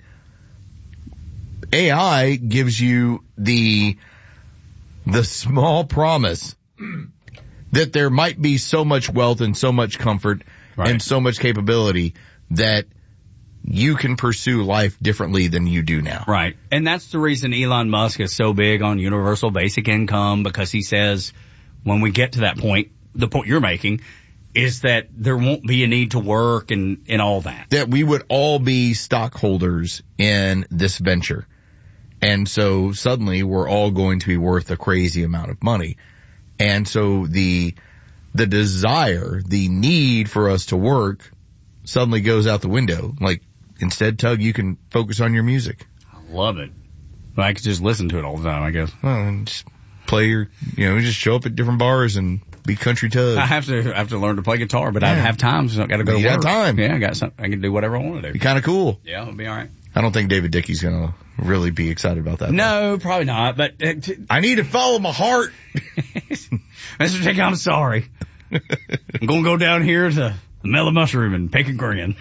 A I gives you the, the small promise that there might be so much wealth and so much comfort right. and so much capability that you can pursue life differently than you do now. Right. And that's the reason Elon Musk is so big on universal basic income, because he says when we get to that point, the point you're making is that there won't be a need to work and, and all that. That we would all be stockholders in this venture. And so suddenly we're all going to be worth a crazy amount of money. And so the, the desire, the need for us to work suddenly goes out the window. Like, instead, Tug, you can focus on your music. I love it. I could just listen to it all the time, I guess. Well, just play your, you know, just show up at different bars and be country Tug. I have to I have to learn to play guitar, but yeah. I have time, so I got to go to you work. got time. Yeah, I got something. I can do whatever I want to do. Be kind of cool. Yeah, it'll be all right. I don't think David Dickey's going to really be excited about that. No, though. Probably not. But uh, t- I need to follow my heart. Mister Dickey, I'm sorry. I'm going to go down here to the Mellow Mushroom and pick and grin.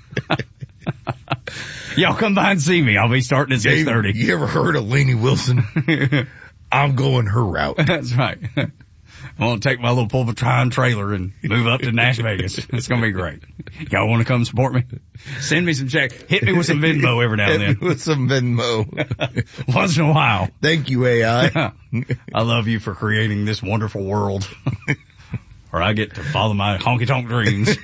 Y'all come by and see me. I'll be starting at six thirty. You ever heard of Lainey Wilson? I'm going her route. That's right. I'm going to take my little Pulvertron trailer and move up to Nash Vegas. It's going to be great. Y'all want to come support me? Send me some check. Hit me with some Venmo every now and then. Hit me with some Venmo. Once in a while. Thank you, A I. I love you for creating this wonderful world. Or I get to follow my honky-tonk dreams.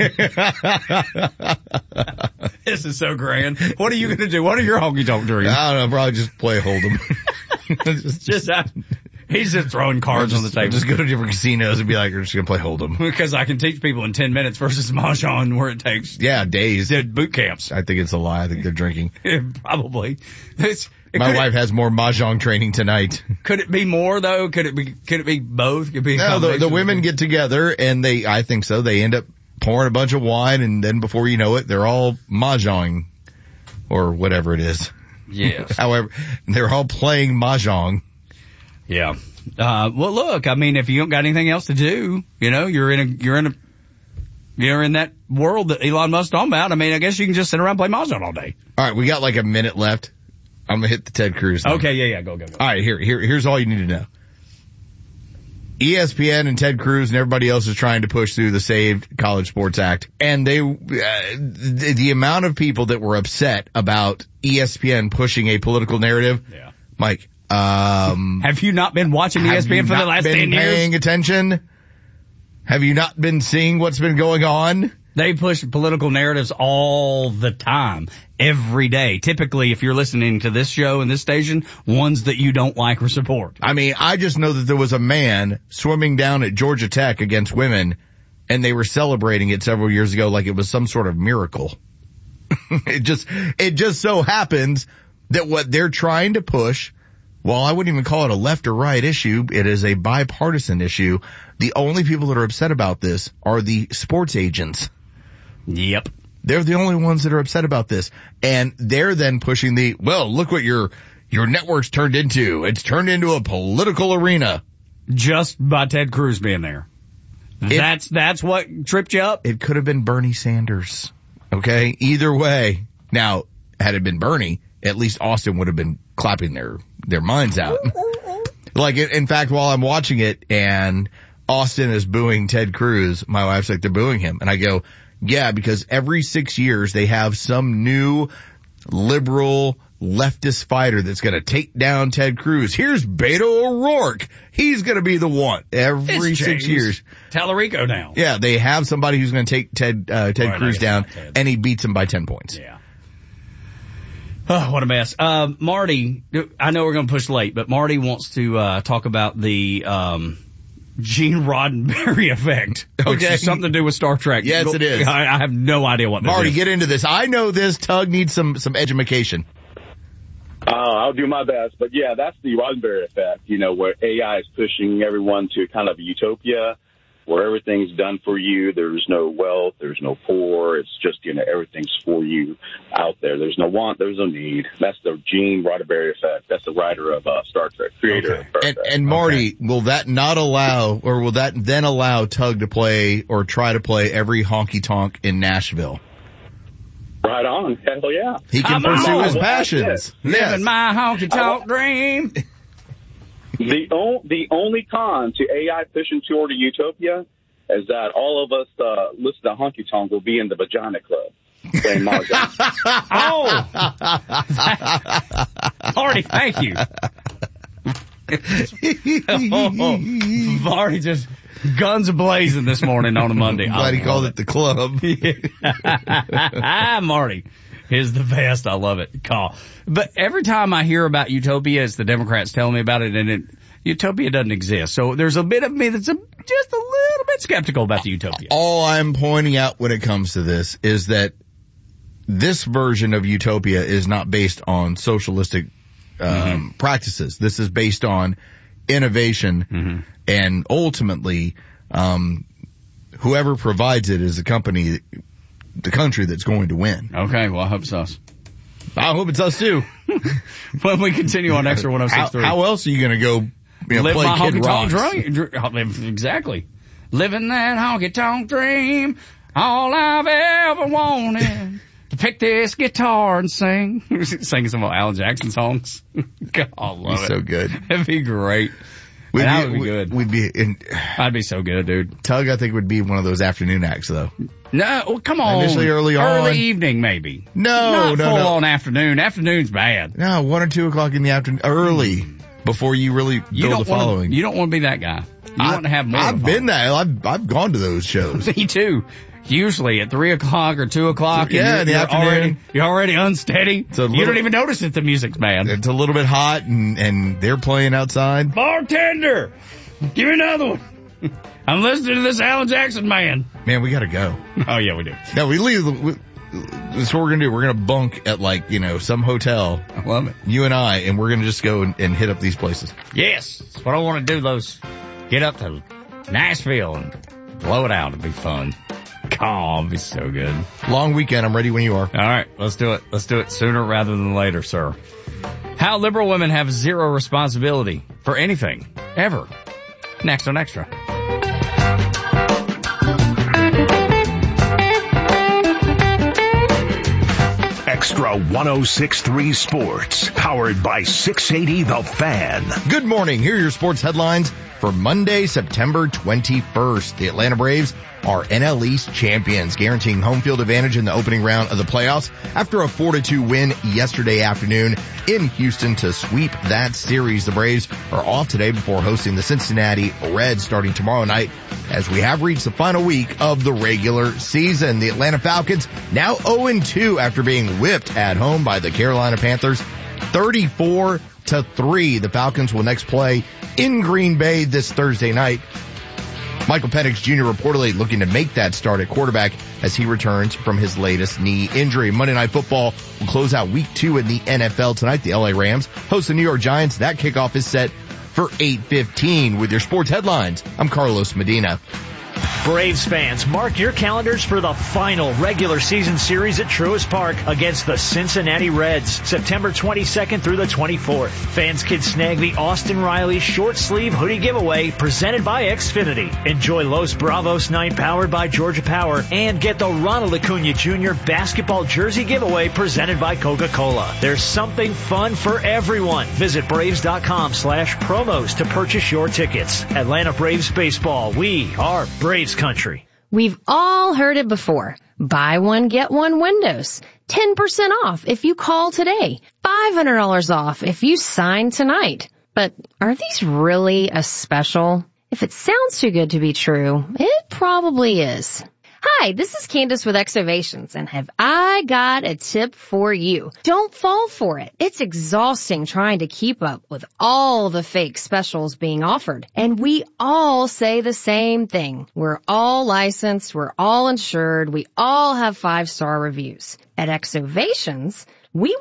This is so grand. What are you going to do? What are your honky-tonk dreams? I don't know. Probably just play Hold'em. just, just uh, he's just throwing cards just, on the table. Just go to different casinos and be like, we're just going to play Hold'em. Because I can teach people in ten minutes versus Mahjong where it takes. Yeah, days. Boot camps. I think it's a lie. I think they're drinking. Probably. It's, It My wife it, has more mahjong training tonight. Could it be more though? Could it be? Could it be both? Could it be? No, the, the women get together and they. I think so. They end up pouring a bunch of wine, and then before you know it, they're all mahjong, or whatever it is. Yes. However, they're all playing mahjong. Yeah. Uh, well, look. I mean, if you don't got anything else to do, you know, you're in a. You're in a. You're in that world that Elon Musk's talking about. I mean, I guess you can just sit around and play mahjong all day. All right, we got like a minute left. I'm gonna hit the Ted Cruz thing. Okay, yeah, yeah, go, go, go. All right, here, here, here's all you need to know. E S P N and Ted Cruz and everybody else is trying to push through the Saved College Sports Act, and they, uh, the, the amount of people that were upset about E S P N pushing a political narrative. Yeah. Mike, um, have you not been watching E S P N for the last ten years? Have you not been paying attention? Have you not been seeing what's been going on? They push political narratives all the time, every day. Typically, if you're listening to this show and this station, ones that you don't like or support. I mean, I just know that there was a man swimming down at Georgia Tech against women, and they were celebrating it several years ago like it was some sort of miracle. it just, it just so happens that what they're trying to push, well, I wouldn't even call it a left or right issue. It is a bipartisan issue. The only people that are upset about this are the sports agents. Yep. They're the only ones that are upset about this. And they're then pushing the, well, look what your, your network's turned into. It's turned into a political arena. Just by Ted Cruz being there. It, that's, that's what tripped you up? It could have been Bernie Sanders. Okay? Either way. Now, had it been Bernie, at least Austin would have been clapping their, their minds out. Like, in fact, while I'm watching it and Austin is booing Ted Cruz, my wife's like, they're booing him. And I go, yeah, because every six years they have some new liberal leftist fighter that's going to take down Ted Cruz. Here's Beto O'Rourke. He's going to be the one every it's six years. Tallarico now. Yeah, they have somebody who's going to take Ted uh, Ted right, Cruz down, Ted. and he beats him by ten points. Yeah. Oh, what a mess. Uh, Marty, I know we're going to push late, but Marty wants to uh, talk about the um, Gene Roddenberry effect, which Okay. is something to do with Star Trek. Yes, it is. I, I have no idea what this Marty, is. get into this. I know this. Tug needs some some education. Uh, I'll do my best. But, yeah, that's the Roddenberry effect, you know, where A I is pushing everyone to kind of a utopia where everything's done for you. There's no wealth. There's no poor. It's just, you know, everything's for you out there. There's no want. There's no need. That's the Gene Roddenberry effect. That's the writer of uh, Star Trek, creator Okay. of Star And, Trek. and Marty, will that not allow, or will that then allow Tug to play or try to play every honky tonk in Nashville? Right on. Hell yeah. He can Come pursue on. his Well, passions. that's it. Living my honky tonk dream. The, o- the only con to A I pushing toward a utopia is that all of us uh, listen to Honky Tonk will be in the Vagina Club playing mahjong. Oh! Marty, thank you. oh, Marty just guns blazing this morning on a Monday. I'm glad he called it the club. Marty is the best. I love it. Call. But every time I hear about utopia, it's the Democrats telling me about it, and it, utopia doesn't exist. So there's a bit of me that's a, just a little bit skeptical about the utopia. All I'm pointing out when it comes to this is that this version of utopia is not based on socialistic um, mm-hmm. practices. This is based on innovation, mm-hmm. and ultimately, um, whoever provides it is a company, the country that's going to win. Okay, well, I hope it's us. I hope it's us too. When we continue on Extra one oh six three. How, how else are you going to go, you know, Live play my Kid honky tonk Rocks? dream? Exactly. Living that honky tonk dream. All I've ever wanted. To pick this guitar and sing. Sing some of Alan Jackson songs. God, I love He's it. so good. It'd be great. We'd that be, would be good. We'd be in, I'd be so good, dude. Tug, I think, would be one of those afternoon acts, though. No, well, come on. Initially early on. Early evening, maybe. No, Not no, full no. on afternoon. Afternoon's bad. No, one or two o'clock in the afternoon, early, before you really You go don't the wanna, following. You don't want to be that guy. You I, want to have more. I've been there. I've, I've gone to those shows. Me too. Usually at three o'clock or two o'clock. Yeah, and in the you're afternoon. Already, you're already unsteady. Little, you don't even notice that the music's bad. It's a little bit hot, and, and they're playing outside. Bartender, give me another one. I'm listening to this Alan Jackson man. Man, we gotta go. Oh yeah, we do. No, we leave. We, that's what we're gonna do. We're gonna bunk at like, you know, some hotel. I love it. You and I, and we're gonna just go and, and hit up these places. Yes, that's what I want to do. Those get up to Nashville and blow it out. It'd be fun. Oh, it'd be so good. Long weekend. I'm ready when you are. All right, let's do it. Let's do it sooner rather than later, sir. How liberal women have zero responsibility for anything, ever. Next on Extra. Extra one oh six point three Sports, powered by six eighty The Fan. Good morning. Here are your sports headlines for Monday, September twenty-first. The Atlanta Braves are N L East champions, guaranteeing home field advantage in the opening round of the playoffs after a four to two win yesterday afternoon in Houston to sweep that series. The Braves are off today before hosting the Cincinnati Reds starting tomorrow night as we have reached the final week of the regular season. The Atlanta Falcons now oh and two after being whipped at home by the Carolina Panthers thirty-four to three. The Falcons will next play in Green Bay this Thursday night. Michael Penix Junior reportedly looking to make that start at quarterback as he returns from his latest knee injury. Monday Night Football will close out week two in the N F L tonight. The L A Rams host the New York Giants. That kickoff is set for eight fifteen. With your sports headlines, I'm Carlos Medina. Braves fans, mark your calendars for the final regular season series at Truist Park against the Cincinnati Reds, September twenty-second through the twenty-fourth. Fans can snag the Austin Riley short sleeve hoodie giveaway presented by Xfinity. Enjoy Los Bravos night powered by Georgia Power and get the Ronald Acuna Junior basketball jersey giveaway presented by Coca-Cola. There's something fun for everyone. Visit Braves.com slash promos to purchase your tickets. Atlanta Braves baseball. We are Braves country. We've all heard it before. Buy one, get one Windows. ten percent off if you call today. five hundred dollars off if you sign tonight. But are these really a special? If it sounds too good to be true, it probably is. Hi, this is Candace with Exovations, and have I got a tip for you. Don't fall for it. It's exhausting trying to keep up with all the fake specials being offered. And we all say the same thing. We're all licensed, we're all insured, we all have five-star reviews. At Exovations, we